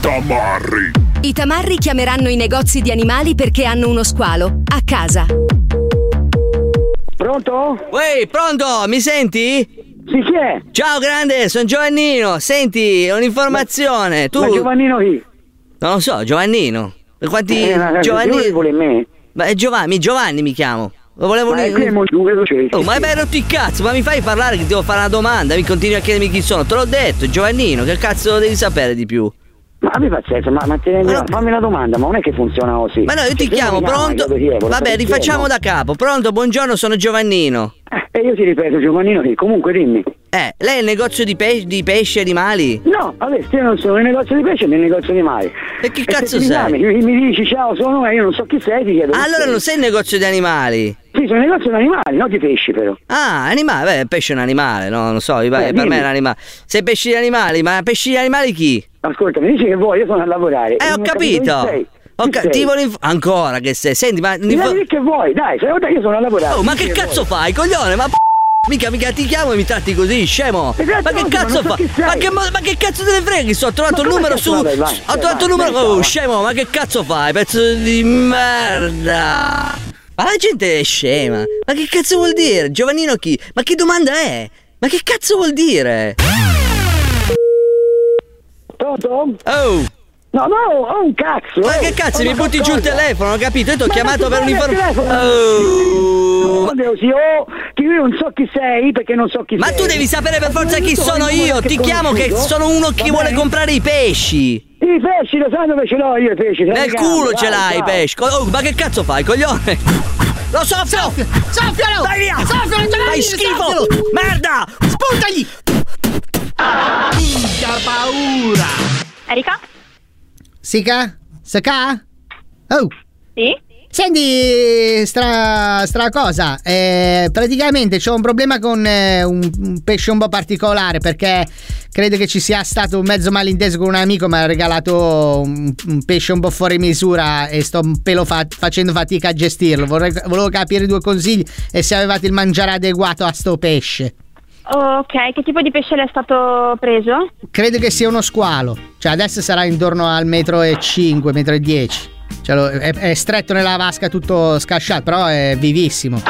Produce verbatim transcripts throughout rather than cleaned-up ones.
tamarri. I tamarri chiameranno i negozi di animali perché hanno uno squalo a casa. Pronto? Uè, pronto? Mi senti? Sì, chi è? Ciao grande, sono Giovannino. Senti, un'informazione. Tu... Ma Giovannino chi? Non lo so, Giovannino. Quanti Eh, ma Giovanni? vuole me? Ma Giovanni, Giovanni mi chiamo. Lo volevo Ma è un... Clemo, Oh, ma hai rotto il cazzo, ma mi fai parlare che devo fare una domanda, mi continui a chiedermi chi sono. Te l'ho detto, Giovannino, che cazzo devi sapere di più? Ma abbi pazienza, ma, ma te, Ma no. fammi una domanda, ma non è che funziona così. Ma no, io ti Se chiamo, mi chiami, pronto? io chi è, volevo Vabbè, sapere chi è, rifacciamo no? da capo. Pronto, buongiorno, sono Giovannino. E io ti ripeto, Giovannino chi? Comunque dimmi. Eh, lei è il negozio di, pe- di pesci e animali? No, vabbè, io non sono nel negozio di pesce e nel negozio di animali. E chi E cazzo se ti sei? Mi, chiami, mi, mi dici ciao, sono e io non so chi sei, ti chiedo. Ah, allora non sei il negozio di animali? Sì, sono nel negozio di animali, non di pesci però. Ah, animale, beh, il pesce è un animale, no, non so, Eh, per dimmi. me è un animale. Sei pesci di animali, ma pesci di animali chi? Ascolta, mi dici che vuoi, io sono a lavorare. Eh, ho Non mi capito. Chi sei? Ho Chi ca- sei? ti volevo inf- ancora che sei. Senti, ma Mi dai che vuoi, dai, se io sono a lavorare. Oh, ma Dici che cazzo vuoi. fai, coglione? Ma p- mica mica ti chiamo e mi tratti così, scemo. Esatto, Ma che oggi, ma cazzo non so fa? chi sei. Ma che, ma, ma che cazzo te ne freghi? Sto, ho trovato Ma il come numero cazzo? su. Vabbè, vai, ho vai, trovato il vai, numero. vai, Oh, vai. scemo, ma che cazzo fai? Pezzo di merda. Ma la gente è scema. Ma che cazzo vuol dire? Giovannino chi? Ma che domanda è? Ma che cazzo vuol dire? Pronto? Oh! No, no, ho un cazzo. Ma eh. che cazzo, Ho mi una butti giù il cosa. telefono, ho capito? Io ti ho Ma chiamato non per ti parli al un'informazione. telefono. Oh! No, Deo, sì, oh, che io non so chi sei perché non so chi Ma sei. tu devi sapere per forza chi Non so sono il numero io. che Ti chiamo che conosciuto. sono uno che Va vuole bene? comprare i pesci. I pesci, lo sai dove ce l'ho io i pesci? Sei Nel in culo gambe, ce vai, l'hai i ciao. pesci. Oh, ma che cazzo fai, coglione? Lo soffio! Soffialo! Vai via! Soffialo, Giovanni! Fai schifo! soffialo! Merda! Spuntagli! Minchia paura! Erika? Sica? Saka? Oh! Sì? Senti, stra, stra cosa, eh, praticamente c'ho un problema con eh, un, un pesce un po' particolare perché credo che ci sia stato un mezzo malinteso con un amico, mi ha regalato un, un pesce un po' fuori misura e sto un pelo fa- facendo fatica a gestirlo. Vorrei, volevo capire due consigli e se avevate il mangiare adeguato a sto pesce. Ok, che tipo di pesce le è stato preso? Credo che sia uno squalo, cioè adesso sarà intorno al metro e cinque, metro e dieci. Cioè, lo- è, è stretto nella vasca, tutto scasciato, però è vivissimo.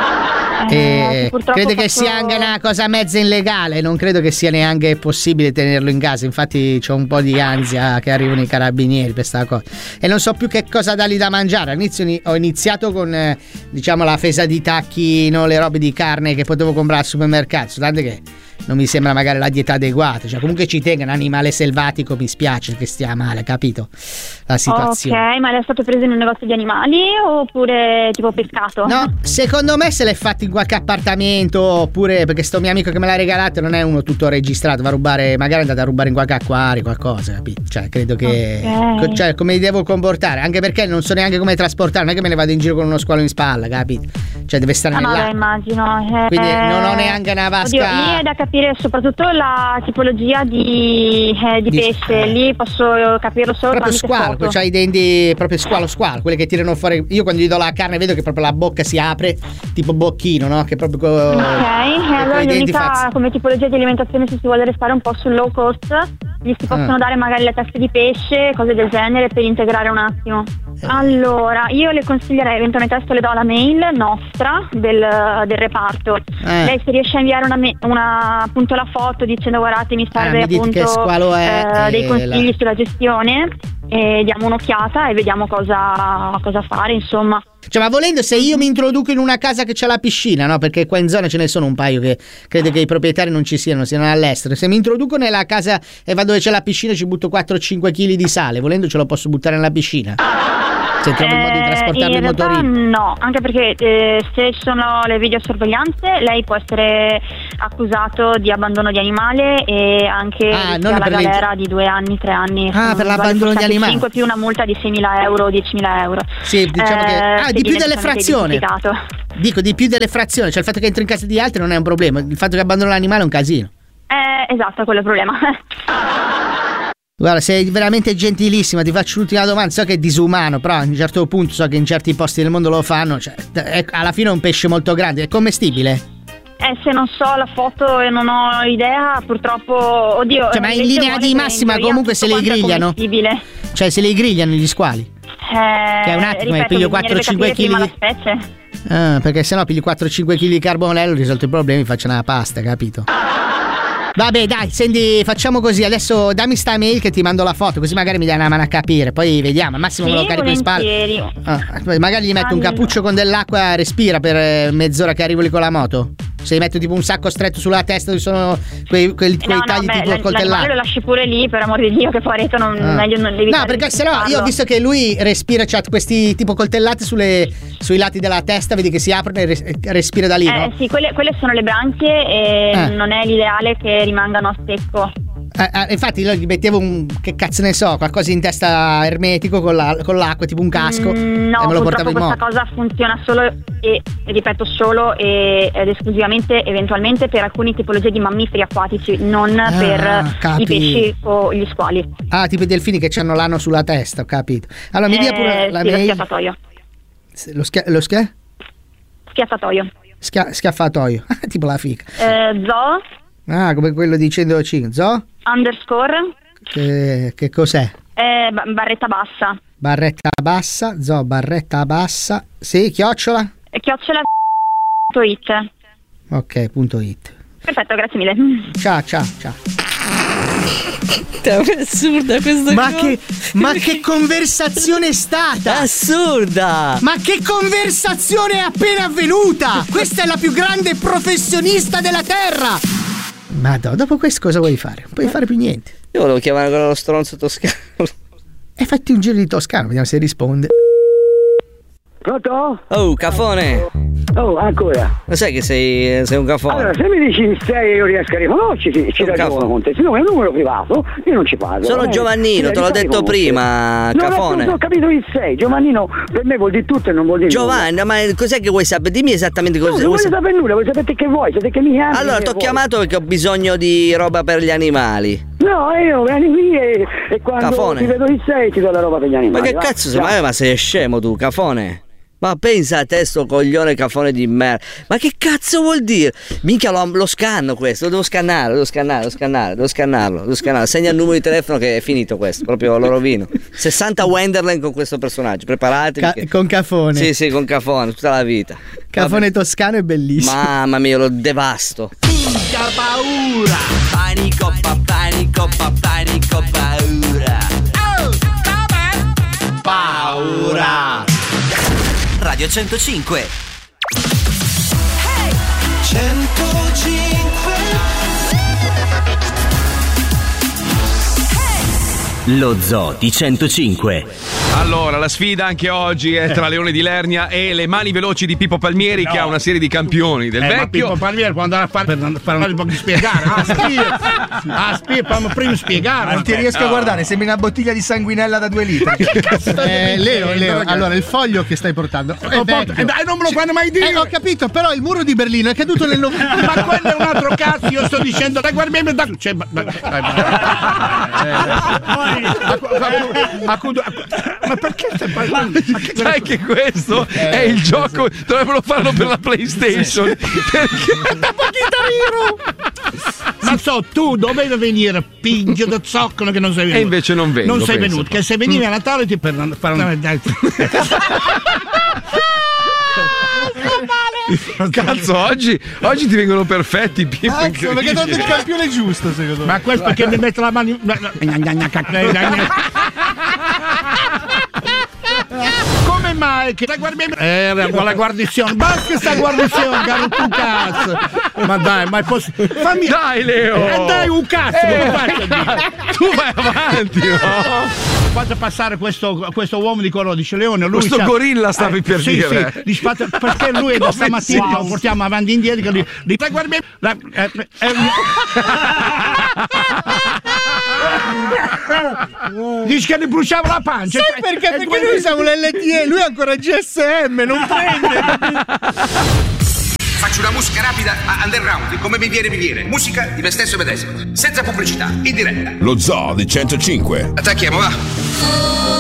Eh, E purtroppo credo che faccio- sia anche una cosa mezza illegale, non credo che sia neanche possibile tenerlo in casa. Infatti c'ho un po' di ansia che arrivano i carabinieri per sta cosa e non so più che cosa dargli da mangiare. All'inizio ni- ho iniziato con eh, diciamo la fesa di tacchino, le robe di carne che potevo comprare al supermercato, tanto che non mi sembra magari la dieta adeguata. Cioè comunque ci tenga un animale selvatico, mi spiace che stia male, capito la situazione. Ok, ma le è stato preso in un negozio di animali oppure tipo pescato? No, secondo me se l'è fatto in qualche appartamento oppure perché sto mio amico che me l'ha regalato non è uno tutto registrato, va a rubare, magari è andato a rubare in qualche acquario, qualcosa, capito? Cioè credo che Ok. co- cioè come mi devo comportare, anche perché non so neanche come trasportare, non è che me ne vado in giro con uno squalo in spalla, capito? Cioè deve stare Ah, no, beh, nell'acqua. immagino. Eh, Quindi non ho neanche una vasca. Oddio, lì è da capire soprattutto la tipologia di, eh, di Di- pesce. eh. Lì posso capirlo solo Proprio tramite squalo, foto. c'ha i denti proprio squalo squalo, quelle che tirano fuori. Io quando gli do la carne vedo che proprio la bocca si apre, tipo bocchino, no? Che proprio co- Ok, e con allora i denti l'unica fazzi. come tipologia di alimentazione, se si vuole restare un po' sul low cost, gli si possono Ah. dare magari le teste di pesce, cose del genere per integrare un attimo. Eh. Allora, io le consiglierei eventualmente, adesso le do la mail nostra del, del reparto. Eh. Lei se riesce a inviare una, me- una appunto la foto dicendo guardate mi serve mi dite appunto che squalo è, eh, dei e consigli la- sulla gestione e diamo un'occhiata e vediamo cosa, cosa fare, insomma. Cioè, ma volendo, se io mi introduco in una casa che c'ha la piscina, no? Perché qua in zona ce ne sono un paio che credo che i proprietari non ci siano, siano all'estero. Se mi introduco nella casa e vado dove c'è la piscina, ci butto quattro cinque chili di sale. Volendo, ce lo posso buttare nella piscina. Se trovo il modo di Eh, trasportarlo in, in realtà motorino. no, anche perché eh, se ci sono le videosorveglianze lei può essere accusato di abbandono di animale e anche Ah, rischia non la per le- galera di due anni, tre anni. Ah, non per sbaglio, l'abbandono sono di stati animali. cinque più una multa di seimila euro o diecimila euro. Sì, diciamo che. Ah, se di più viene delle totalmente frazioni. identificato. Dico, di più delle frazioni. Cioè, il fatto che entro in casa di altri non è un problema. Il fatto che abbandono l'animale è un casino. Eh, esatto, quello è il problema. Guarda, sei veramente gentilissima, ti faccio l'ultima domanda, so che è disumano, però a un certo punto so che in certi posti del mondo lo fanno, cioè, è, alla fine è un pesce molto grande, è commestibile? Eh, se non so la foto e non ho idea, purtroppo, oddio. Cioè, ma in linea di massima comunque se li grigliano. Cioè, se li grigliano gli squali. Eh, che è un attimo, ripeto, piglio quattro cinque chili. La specie. Ah, perché sennò piglio quattro cinque chili di carbonello, risolto il problema, faccio una pasta, capito? Vabbè, dai, senti, facciamo così. Adesso dammi sta mail che ti mando la foto, così magari mi dai una mano a capire. Poi vediamo, al massimo sì, me lo carico in spalle. Ah, magari gli metto allora. un cappuccio con dell'acqua, respira per mezz'ora che arrivo lì con la moto. Se gli metto tipo un sacco stretto sulla testa dove sono quei, quei, quei no, tagli no, tipo beh, coltellati. lo lasci pure lì, per amor di Dio, che poi Reto non, ah. meglio non devi. No, perché sennò io ho visto che lui respira, cioè questi tipo coltellati sulle, sui lati della testa, vedi che si aprono e res, respira da lì. Eh no? sì, quelle, quelle sono le branchie e eh. non è l'ideale che rimangano a secco. Eh, eh, infatti io gli mettevo un, che cazzo ne so, qualcosa in testa ermetico con, la, con l'acqua, tipo un casco. Mm, no, e me lo portavo in questa moto. cosa funziona solo e, ripeto, solo e, ed esclusivamente eventualmente per alcune tipologie di mammiferi acquatici, non ah, per capi. i pesci o gli squali. Ah, tipo i delfini che hanno l'ano sulla testa, ho capito. Allora mi eh, dia pure la sì, mail. Lo schiaffatoio. Lo, schia- lo schia? Schiaffatoio. Schia- schiaffatoio, tipo la fica. Eh, zoo. Ah, come quello di centocinque. Zoo? Underscore. Che, che cos'è? Eh, barretta bassa. Barretta bassa, zoo, barretta bassa. Sì, chiocciola? E chiocciola punto it. Ok, punto it. Perfetto, grazie mille. Ciao, ciao, ciao. È assurda questa ma cosa. Che, ma che conversazione è stata? Assurda! Ma che conversazione è appena avvenuta? Questa è la più grande professionista della terra! Ma no, dopo questo cosa vuoi fare? Non puoi fare più niente. Io volevo chiamare quello lo stronzo toscano. E fatti un giro di toscano, vediamo se risponde. Pronto? Oh, cafone! Oh, ancora. Lo sai che sei, sei un cafone? Allora, se mi dici sei io riesco a riconoscerti, ci ragiono con te. Se no è un numero privato, io non ci parlo. Sono eh, Giovannino, te l'ho detto prima, no, cafone. Non ho capito il sei. Giovannino per me vuol dire tutto e non vuol dire Giovanni, nulla. ma cos'è che vuoi sapere? Dimmi esattamente cosa no, non voglio sapere nulla, voglio sapere che vuoi, sapete che mi chiami. Allora, ti ho chiamato perché ho bisogno di roba per gli animali. No, io vieni qui e, e quando cafone. ti vedo il sei ti do la roba per gli animali. Ma che va? cazzo sei? Ma, ma sei scemo tu, cafone? Ma pensa a te sto coglione cafone di merda. Ma che cazzo vuol dire? Minchia lo, lo scanno questo, lo devo scannare, lo devo scannare, lo devo scannare, devo scannarlo, lo devo scannare. Segna il numero di telefono che è finito questo, proprio lo rovino. sessanta Wenderland con questo personaggio, preparatevi. Ca- che... Con cafone. Sì, sì, con cafone, tutta la vita. Cafone Vabbè. toscano è bellissimo. Mamma mia, lo devasto. Minchia paura. Panico, pa, panico, pa, panico, paura. Oh, vabbè. Paura. Radio centocinque. Hey! centocinque. Hey! Lo zoo di centocinque. Allora, la sfida anche oggi è tra Leone di Lernia e le mani veloci di Pippo Palmieri, no. che ha una serie di campioni del eh, vecchio. Ma Pippo Palmieri può andare a fare per fare un po' di spiegare. Ah, spia, ah, spia, prima spiegare. Non ti riesco a guardare, sembri una bottiglia di sanguinella da due litri. Ma che cazzo eh, Leo, Leo, allora il foglio che stai portando è oh, porto, eh, non me lo fanno mai dire. Eh, ho capito, però il muro di Berlino è caduto nel novembre. Ma quello è un altro cazzo, io sto dicendo, dai, guarda da cioè, ma, ma, ma perché stai parlando? Sai che questo eh, è il gioco, dovrebbero farlo per la PlayStation. Perché ma so, tu dovevi venire, pingio da zoccolo che non sei venuto. E invece non vengo. Non sei penso, venuto, che se venivi a Natale ti per fare una. Cazzo, oggi, oggi ti vengono perfetti, Pippo. Cazzo, perché non il campione giusto, secondo me. Ma questo perché mi mette la mano. Come mai che la guardia eh, la guarnizione basta sta guarnizione caro tu cazzo ma dai ma posso fammi dai Leo eh, dai un cazzo eh, tu vai avanti no? Faccio passare questo, questo uomo di colore dice Leone lui questo gorilla stavi eh, per sì, dire sì, dice, perché lui è da stamattina wow. Lo portiamo avanti e indietro che lui, li, la guardia la, eh, eh, dice che gli bruciava la pancia. Sai perché? Perché quello... noi siamo l'L T E, lui è ancora G S M, non prende. Faccio una musica rapida a underground, come mi viene mi viene. Musica di me stesso medesimo, senza pubblicità, in diretta. Lo zoo di centocinque. Attacchiamo, va.